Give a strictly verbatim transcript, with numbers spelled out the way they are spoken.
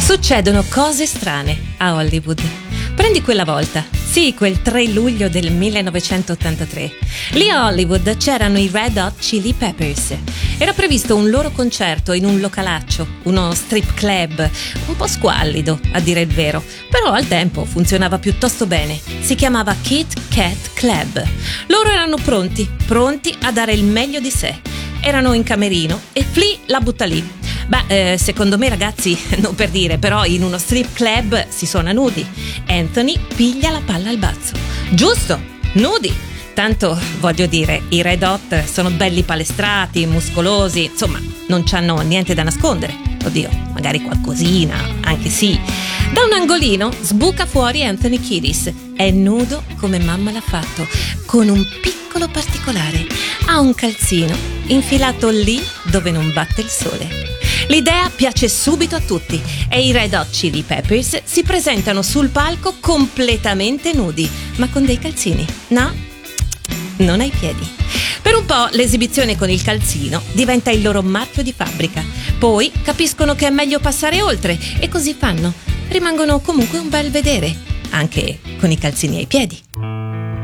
Succedono cose strane a Hollywood. Prendi quella volta, sì, quel tre luglio del millenovecentottantatré. Lì a Hollywood c'erano i Red Hot Chili Peppers. Era previsto un loro concerto in un localaccio, uno strip club, un po' squallido, a dire il vero, però al tempo funzionava piuttosto bene. Si chiamava Kit Kat Club. Loro erano pronti, pronti a dare il meglio di sé. Erano in camerino e Flea la butta lì. Beh, eh, secondo me, ragazzi, non per dire, però in uno strip club si suona nudi. Anthony piglia la palla al balzo. Giusto, nudi. Tanto, voglio dire, i Red Hot sono belli palestrati, muscolosi, insomma, non c'hanno niente da nascondere. Oddio, magari qualcosina, anche sì. Da un angolino sbuca fuori Anthony Kiedis. È nudo come mamma l'ha fatto, con un piccolo particolare. Ha un calzino infilato lì dove non batte il sole. L'idea piace subito a tutti e i Red Hot Chili Peppers si presentano sul palco completamente nudi, ma con dei calzini. No, non ai piedi. Per un po' l'esibizione con il calzino diventa il loro marchio di fabbrica. Poi capiscono che è meglio passare oltre e così fanno. Rimangono comunque un bel vedere, anche con i calzini ai piedi.